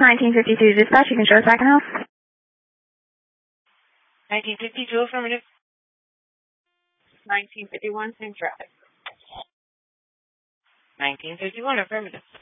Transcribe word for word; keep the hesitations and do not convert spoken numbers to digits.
nineteen fifty-two dispatch, you can show us I can help. nineteen fifty-two affirmative. nineteen fifty-one, same traffic. nineteen fifty-one affirmative.